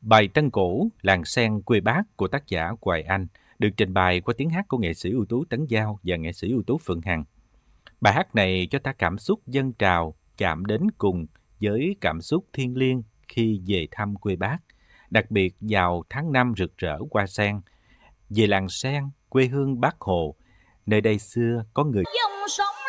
Bài Tân Cổ, Làng Sen quê Bác của tác giả Hoài Anh được trình bày qua tiếng hát của nghệ sĩ ưu tú Tấn Giao và nghệ sĩ ưu tú Phương Hằng. Bài hát này cho ta cảm xúc dâng trào, chạm đến cùng với cảm xúc thiêng liêng khi về thăm quê Bác, đặc biệt vào tháng 5 rực rỡ hoa sen, về làng sen, quê hương Bác Hồ, nơi đây xưa có người